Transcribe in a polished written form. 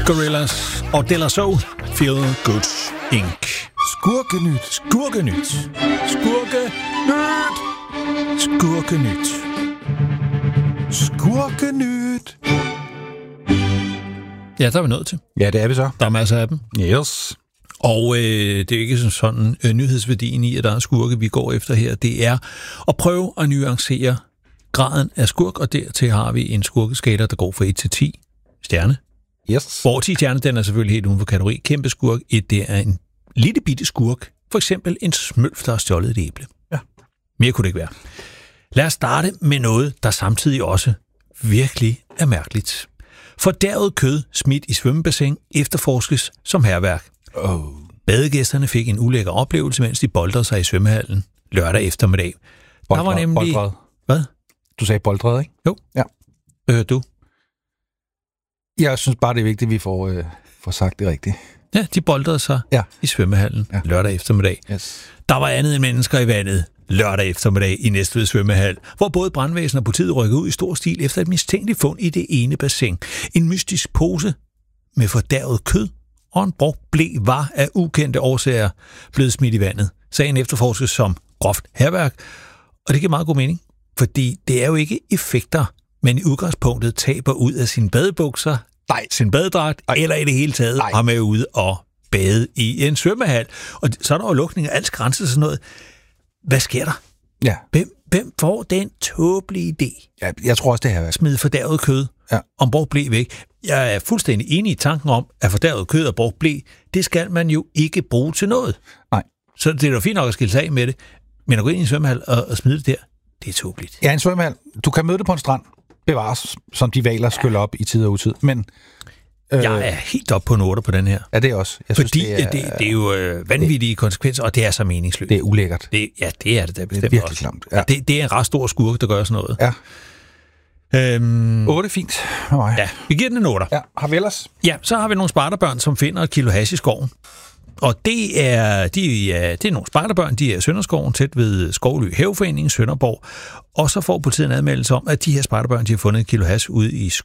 Gorillaz og De La Soul, Feel Good Inc. Skurkenyt. Skurkenyt. Skurkenyt. Skurkenyt. Skurkenyt. Ja, der er vi nået til. Ja, det er vi så. Der er masser af dem. Yes. Og det er ikke sådan nyhedsværdien i, at der er skurke, vi går efter her. Det er at prøve at nuancere graden af skurk, og dertil har vi en skurkeskaler, der går fra 1 til 10 stjerne. Yes. Hvor 10 stjerne, den er selvfølgelig helt uden for kategori. Kæmpe skurk. Det er en lille bitte skurk. For eksempel en smølf, der har stjålet et æble. Ja. Mere kunne det ikke være. Lad os starte med noget, der samtidig også virkelig er mærkeligt. Fordærvet kød smidt i svømmebassin efterforskes som hærværk. Badegæsterne fik en ulækker oplevelse, mens de boldrede sig i svømmehallen lørdag eftermiddag. Der var nemlig... Boldred. Hvad? Du sagde boldred, ikke? Jo. Ja. Du? Jeg synes bare, det er vigtigt, at vi får sagt det rigtigt. Ja, de boldrede sig i svømmehallen lørdag eftermiddag. Yes. Der var andet end mennesker i vandet lørdag eftermiddag i Næstved svømmehal, hvor både brandvæsen og politiet rykkede ud i stor stil efter et mistænkeligt fund i det ene bassin. En mystisk pose med fordærvet kød og en brugt ble var af ukendte årsager blevet smidt i vandet. Sagen efterforskes som groft hærværk, og det giver meget god mening, fordi det er jo ikke effekter, men i udgangspunktet taber ud af sine badebukser, sin badedragt, eller i det hele taget har med ude og bade i en svømmehal. Og så er der jo lukning af alskranse og sådan noget. Hvad sker der? Ja. Hvem får den tåbelige idé? Ja, jeg tror også, det her er. Smide fordærvet kød om brugt ble væk. Jeg er fuldstændig enig i tanken om, at fordærvet kød og brugt ble, det skal man jo ikke bruge til noget. Nej. Så det er jo fint nok at skille sig af med det. Men at gå ind i en svømmehal og smide det der, det er tåbeligt. Ja, en svømmehal. Du kan møde det på en strand. Bevares, som de valer skyller op i tid og utid. Men jeg er helt op på en 8 på den her. Ja, det er også. Jeg fordi synes, det er jo vanvittige konsekvenser, og det er så meningsløst. Det er ulækkert. Det er det da bestemt. Det er virkelig klamt. Ja. Det er en ret stor skurk, der gør sådan noget. Ja. 8 fint. Ja, vi giver den en 8. Ja, har vi ellers? Ja, så har vi nogle spejderbørn, som finder et kilo hash i skoven. Og det er nogle spejderbørn, de er i Sønderskoven, tæt ved Skovly Haveforening, Sønderborg. Og så får politiet en anmeldelse om, at de her spejderbørn, de har fundet et kilo hash ude i